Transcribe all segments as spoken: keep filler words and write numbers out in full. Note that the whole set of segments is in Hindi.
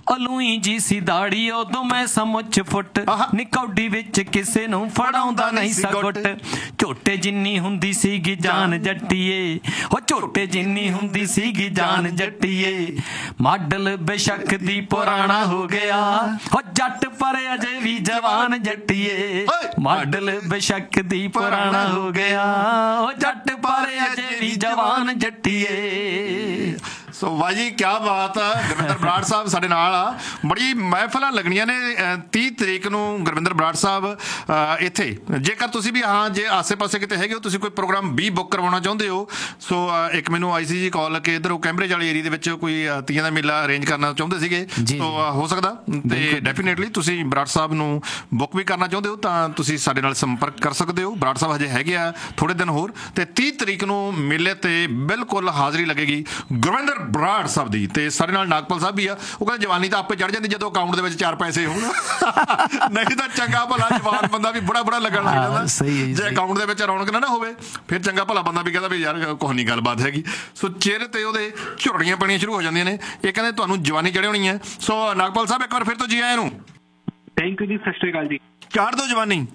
ਉਹ ਲੂਈ ਜੀ ਸੀ ਦਾੜੀ ਉਦੋਂ ਮੈਂ ਸਮੁੱਚ ਫੁੱਟ ਨੀ ਕੌਡੀ ਵਿੱਚ ਕਿਸੇ ਨੂੰ ਫੜਾਉਂਦਾ ਨਹੀਂ ਸਗੁੱਟ ਝੋਟੇ ਜਿੰਨੀ ਹੁੰਦੀ ਸੀਗੀ ਜਾਨ ਜੱਟੀਏ ਉਹ ਝੋਟੇ ਜਿੰਨੀ ਹੁੰਦੀ ਸੀਗੀ ਜਾਨ ਜੱਟੀਏ ਮਾਡਲ ਬੇਸ਼ੱਕ ਦੀ ਪੁਰਾਣਾ ਹੋ ਗਿਆ ਉਹ ਜੱਟ ਪਰ ਅਜੇ ਵੀ ਜਵਾਨ ਜੱਟੀਏ ਮਾਡਲ ਬੇਸ਼ੱਕ ਦੀ ਪੁਰਾਣਾ ਹੋ ਗਿਆ ਉਹ ਜੱਟ ਪਰ ਅਜੇ ਵੀ ਜਵਾਨ ਜੱਟੀਏ। ਸੋ ਵਾਹ ਜੀ, ਕਿਆ ਬਾਤ ਆ। ਗੁਰਵਿੰਦਰ ਬਰਾੜ ਸਾਹਿਬ ਸਾਡੇ ਨਾਲ ਆ। ਬੜੀ ਮਹਿਫਲਾਂ ਲੱਗਣੀਆਂ ਨੇ ਤੀਹ ਤਰੀਕ ਨੂੰ ਗੁਰਵਿੰਦਰ ਬਰਾੜ ਸਾਹਿਬ ਇੱਥੇ। ਜੇਕਰ ਤੁਸੀਂ ਵੀ ਹਾਂ ਜੇ ਆਸੇ ਪਾਸੇ ਕਿਤੇ ਹੈਗੇ ਹੋ, ਤੁਸੀਂ ਕੋਈ ਪ੍ਰੋਗਰਾਮ ਵੀ ਬੁੱਕ ਕਰਵਾਉਣਾ ਚਾਹੁੰਦੇ ਹੋ, ਸੋ ਇੱਕ ਮੈਨੂੰ ਆਈ ਸੀ ਜੀ ਕਾਲ ਕਿ ਇੱਧਰ ਉਹ ਕੈਂਬਰਿਜ ਵਾਲੇ ਏਰੀਏ ਦੇ ਵਿੱਚ ਕੋਈ ਤੀਆਂ ਦਾ ਮੇਲਾ ਅਰੇਂਜ ਕਰਨਾ ਚਾਹੁੰਦੇ ਸੀਗੇ। ਸੋ ਹੋ ਸਕਦਾ ਤੇ ਡੈਫੀਨੇਟਲੀ ਤੁਸੀਂ ਬਰਾੜ ਸਾਹਿਬ ਨੂੰ ਬੁੱਕ ਵੀ ਕਰਨਾ ਚਾਹੁੰਦੇ ਹੋ ਤਾਂ ਤੁਸੀਂ ਸਾਡੇ ਨਾਲ ਸੰਪਰਕ ਕਰ ਸਕਦੇ ਹੋ। ਬਰਾੜ ਸਾਹਿਬ ਹਜੇ ਹੈਗੇ ਆ ਥੋੜ੍ਹੇ ਦਿਨ ਹੋਰ, ਤੇ ਤੀਹ ਤਰੀਕ ਨੂੰ ਮੇਲੇ ਤੇ ਬਿਲਕੁਲ ਹਾਜ਼ਰੀ ਲੱਗੇਗੀ ਗੁਰਵਿੰਦਰ ਬਰਾੜ ਸਾਹਿਬ ਦੀ। ਤੇ ਸਾਡੇ ਨਾਲ ਨਾਗਪਾਲ ਸਾਹਿਬ ਵੀ ਆ। ਉਹ ਕਹਿੰਦੇ ਜਵਾਨੀ ਤਾਂ ਆਪੇ ਚੜ ਜਾਂਦੀ ਜਦੋਂ ਅਕਾਊਂਟ ਦੇ ਵਿੱਚ ਚਾਰ ਪੈਸੇ ਹੋਣ, ਨਹੀਂ ਤਾਂ ਚੰਗਾ ਭਲਾ ਜਵਾਨ ਬੰਦਾ ਵੀ ਬੁੜਾ ਬੁੜਾ ਲੱਗਣ ਲੱਗ ਜਾਂਦਾ। ਜੇ ਅਕਾਊਂਟ ਦੇ ਵਿੱਚ ਰੌਣਕ ਨਾ ਨਾ ਹੋਵੇ ਫਿਰ ਚੰਗਾ ਭਲਾ ਬੰਦਾ ਵੀ ਕਹਿੰਦਾ ਵੀ ਯਾਰ ਕੁਛ ਨਹੀਂ ਗੱਲਬਾਤ ਹੈਗੀ। ਸੋ ਚਿਹਰੇ ਤੇ ਉਹਦੇ ਝੁਰੜੀਆਂ ਪੈਣੀਆਂ ਸ਼ੁਰੂ ਹੋ ਜਾਂਦੀਆਂ ਨੇ। ਇਹ ਕਹਿੰਦੇ ਤੁਹਾਨੂੰ ਜਵਾਨੀ ਚੜ੍ਹੀ ਹੋਣੀ ਹੈ। ਸੋ ਨਾਗਪਾਲ ਸਾਹਿਬ ਇੱਕ ਵਾਰ ਫਿਰ ਤੋਂ ਜੀ ਆਇਆਂ ਨੂੰ। ਥੈਂਕ ਯੂ ਜੀ, ਸਤਿ ਸ਼੍ਰੀ ਅਕਾਲ ਜੀ। ਚਾੜ ਦਿਓ ਜਵਾਨੀ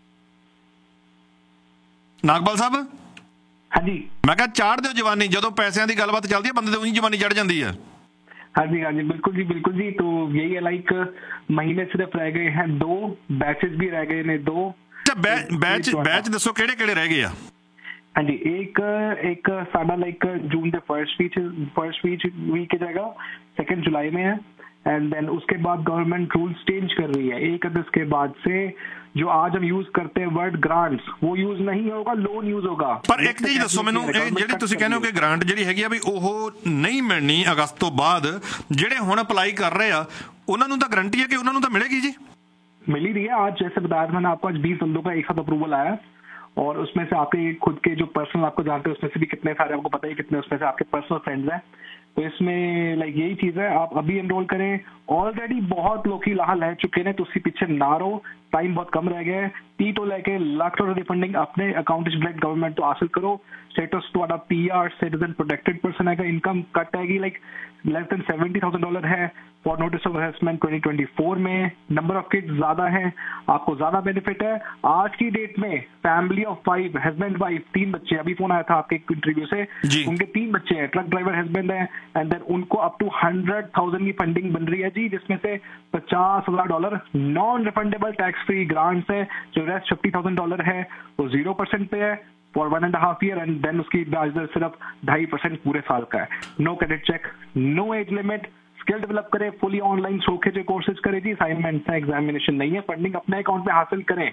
ਨਾਗਪਾਲ ਸਾਹਿਬ। ਹਾਂਜੀ ਮੈਂ ਕਿਹਾ ਚਾੜ ਦਿਓ ਜਵਾਨੀ। ਜਦੋਂ ਪੈਸਿਆਂ ਦੀ ਗੱਲਬਾਤ ਚੱਲਦੀ ਹੈ ਬੰਦੇ ਤੇ ਉਹੀ ਜਵਾਨੀ ਚੜ ਜਾਂਦੀ ਹੈ। हाँ जी हाँ जी बिल्कुल जी बिल्कुल जी। तो यही है, लाइक महीने सिर्फ रह गए हैं, दो बैचेस भी रह गए ने दो। बैच बैच दसो किहड़े किहड़े रह गए आ? हाँ जी, एक एक साडा लाइक जून के first week first week week जाएगा, सेकंड जुलाई में है। एंड देन उसके बाद गवर्नमेंट रूल्स चेंज कर रही है। एक अगस्त के बाद से जो आज हम यूज करते हैं वर्ड ग्रांट्स, वो यूज नहीं होगा, लोन यूज होगा। पर एक चीज दसो मैनू, ਜਿਹੜੀ ਤੁਸੀਂ ਕਹਿੰਦੇ ਹੋ ਕਿ ਗ੍ਰਾਂਟ ਜਿਹੜੀ ਹੈਗੀ ਆ ਵੀ ਉਹ ਨਹੀਂ ਮਿਲਣੀ ਅਗਸਤ ਤੋਂ ਬਾਅਦ, ਜਿਹੜੇ ਹੁਣ ਅਪਲਾਈ ਕਰ ਰਹੇ ਆ ਉਹਨਾਂ ਨੂੰ ਤਾਂ ਗਰੰਟੀ ਹੈ ਕਿ ਉਹਨਾਂ ਨੂੰ ਤਾਂ ਮਿਲੇਗੀ जी? मिल ही रही है। आज जैसे बताया मैंने आपको, आज बीस बंदों का एक साथ अप्रूवल आया और उसमें से आपके खुद के जो पर्सनल आपको जानते हैं उसमें से भी कितने सारे आपको पता ही कितने उसमें से आपके पर्सनल फ्रेंड्स हैं। तो इसमें लाइक यही चीज है, आप अभी एनरोल करें। ऑलरेडी बहुत लोग ही लाह रह चुके हैं तो उसके पीछे ना रहो, टाइम बहुत कम रह गया है। टी तो लेके लाख डॉलर की फंडिंग अपने अकाउंट डायरेक्ट गवर्नमेंट तो हासिल करो। स्टेटस तो P R citizen protected person है, इनकम कट आएगी like less than seventy thousand dollar है for notice of assessment twenty twenty four में। नंबर ऑफ किड्स ज्यादा है, आपको ज्यादा बेनिफिट है। आज की डेट में family of five, husband wife, तीन बच्चे, अभी फोन आया था आपके इंटरव्यू से, उनके तीन बच्चे हैं, ट्रक ड्राइवर हस्बैंड है, एंड देन उनको अप टू हंड्रेड थाउजेंड की फंडिंग बन रही है जी, जिसमें से पचास हजार dollar non refundable tax free grants है। जो रेस्ट फिफ्टी थाउजेंड डॉलर है वो जीरो परसेंट पे है for one and half year, and then उसकी ब्याज दर सिर्फ ढाई परसेंट पूरे साल का है। No credit check, no age limit, skill develop करें, फुली ऑनलाइन सोखे जो कोर्सेज करें जी, असाइनमेंट है, एग्जामिनेशन नहीं है, फंडिंग अपने अकाउंट में हासिल करें।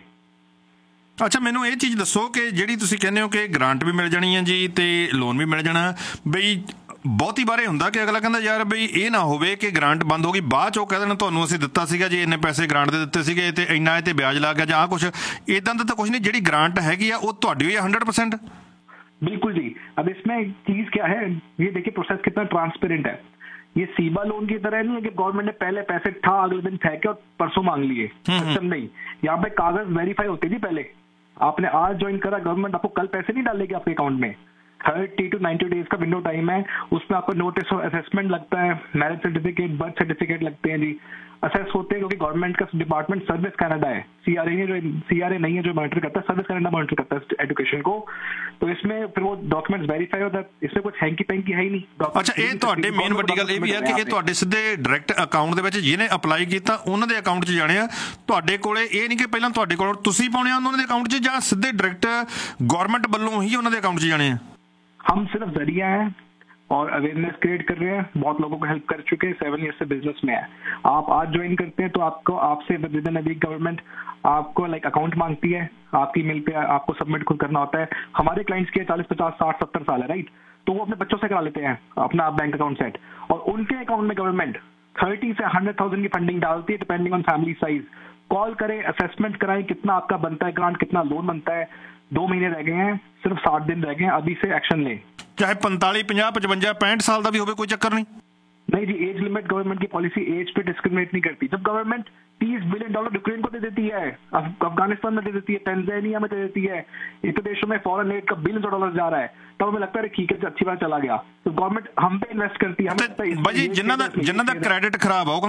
ਅੱਛਾ, ਮੈਨੂੰ ਇਹ ਚੀਜ਼ ਦੱਸੋ ਕਿ ਜਿਹੜੀ ਤੁਸੀਂ ਕਹਿੰਦੇ ਹੋ ਕਿ ਗ੍ਰਾਂਟ ਵੀ ਮਿਲ ਜਾਣੀ ਹੈ ਜੀ ਤੇ ਲੋਨ ਵੀ ਮਿਲ ਜਾਣਾ, ਬਈ ਬਹੁਤੀ ਵਾਰ ਇਹ ਹੁੰਦਾ ਕਿ ਅਗਲਾ ਕਹਿੰਦਾ ਯਾਰ ਬਈ ਇਹ ਨਾ ਹੋਵੇ ਕਿ ਗ੍ਰਾਂਟ ਬੰਦ ਹੋ ਗਈ, ਬਾਅਦ 'ਚ ਉਹ ਕਹਿ ਦੇਣ ਤੁਹਾਨੂੰ ਅਸੀਂ ਦਿੱਤਾ ਸੀਗਾ ਜੀ, ਇੰਨੇ ਪੈਸੇ ਗ੍ਰਾਂਟ ਦੇ ਦਿੱਤੇ ਸੀਗੇ ਤੇ ਇੰਨਾ ਇਹ 'ਤੇ ਵਿਆਜ ਲੱਗ ਗਿਆ ਜਾਂ ਕੁਛ ਇੱਦਾਂ ਦਾ ਤਾਂ ਕੁਛ ਨਹੀਂ। ਜਿਹੜੀ ਗ੍ਰਾਂਟ ਹੈਗੀ ਆ ਉਹ ਤੁਹਾਡੀ ਹੋਈ हंड्रेड परसेंट? बिल्कुल जी। अब इसमें चीज क्या है, ये देखिए प्रोसेस कितना ट्रांसपेरेंट है। ये सीबा लोन की तरह नहीं है कि गवर्नमेंट ने पहले पैसे ठा अगले दिन फेंके और परसों मांग लिए, सिस्टम नहीं। यहाँ पे कागज वेरीफाई होते जी, पहले आपने आज ज्वाइन करा, गवर्नमेंट आपको कल पैसे नहीं डालेगी आपके अकाउंट में। थर्टी टू नाइन्टी डेज का विंडो टाइम है, उसमें आपको नोटिस ऑफ असेसमेंट लगता है, मैरिज सर्टिफिकेट, बर्थ सर्टिफिकेट लगते हैं जी, असेस होते हैं क्योंकि गवर्नमेंट का डिपार्टमेंट सर्विस कनाडा है, सीआरए नहीं, जो सीआरए नहीं है जो मॉनिटर करता है, सर्विस कनाडा मॉनिटर करता है एजुकेशन को। तो इसमें फिर वो डॉक्यूमेंट्स वेरीफाई होता है, इसमें कुछ हैंकी पैंकी है ही नहीं। अच्छा, ਇਹ ਤੁਹਾਡੇ ਮੇਨ ਵੱਡੀ ਗੱਲ ਇਹ ਵੀ ਹੈ ਕਿ ਇਹ ਤੁਹਾਡੇ ਸਿੱਧੇ ਡਾਇਰੈਕਟ ਅਕਾਊਂਟ ਦੇ ਵਿੱਚ ਜਿਹਨੇ ਅਪਲਾਈ ਕੀਤਾ ਉਹਨਾਂ ਦੇ ਅਕਾਊਂਟ 'ਚ ਜਾਣੇ ਆ। ਤੁਹਾਡੇ ਕੋਲੇ ਇਹ ਨਹੀਂ ਕਿ ਪਹਿਲਾਂ ਤੁਹਾਡੇ ਕੋਲ ਤੁਸੀਂ ਪਾਉਣੇ ਆ ਉਹਨਾਂ ਦੇ ਅਕਾਊਂਟ 'ਚ ਜਾਂ ਸਿੱਧੇ ਡਾਇਰੈਕਟ ਗਵਰਨਮੈਂਟ ਵੱਲੋਂ ਹੀ ਉਹਨਾਂ ਦੇ ਅਕਾਊਂਟ 'ਚ ਜਾਣੇ ਆ? हम सिर्फ जरिया हैं और अवेयरनेस क्रिएट कर रहे हैं, बहुत लोगों को हेल्प कर चुके हैं, सेवन ईयर से बिजनेस में है। आप आज ज्वाइन करते हैं तो आपको आपसे with in a week government आपको लाइक अकाउंट मांगती है, आपकी मेल पे आपको सबमिट खुद करना होता है। हमारे क्लाइंट्स के चालीस पचास साठ सत्तर साल है, राइट, तो वो अपने बच्चों से करा लेते हैं अपना बैंक अकाउंट सेट, और उनके अकाउंट में गवर्नमेंट थर्टी से हंड्रेड थाउजेंड की फंडिंग डालती है depending on family size. Call करें, असेसमेंट कराएं, कितना आपका बनता है ग्रांट, कितना लोन बनता है। दो महीने रह गए हैं, सिर्फ साठ दिन रह गए हैं, अभी से एक्शन लें। चाहे पैंतालीस पचास पचवंजा पैंठ साल का भी हो, कोई चक्कर नहीं। नहीं जी, एज लिमिट गवर्नमेंट की पॉलिसी एज पे डिस्क्रिमिनेट नहीं करती। जब गवर्नमेंट तीस बिलियन डॉलर यूक्रेन को दे देती है, अफगानिस्तान में दे देती है, तंजानिया में दे देती है, इतने देशों में फॉरेन एड का बिलियन डॉलर जा रहा है, तब हमें लगता है ठीक है अच्छी बात चला गया। तो गवर्नमेंट हम पे इन्वेस्ट करती है, हमें जिन्ना दा जिन्ना दा क्रेडिट खराब हो